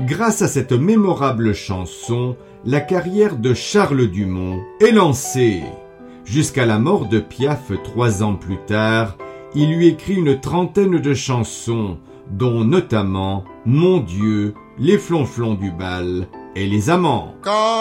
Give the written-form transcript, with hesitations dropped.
Grâce à cette mémorable chanson, la carrière de Charles Dumont est lancée. Jusqu'à la mort de Piaf 3 ans plus tard, il lui écrit une trentaine de chansons, dont notamment Mon Dieu, Les flonflons du bal et Les amants.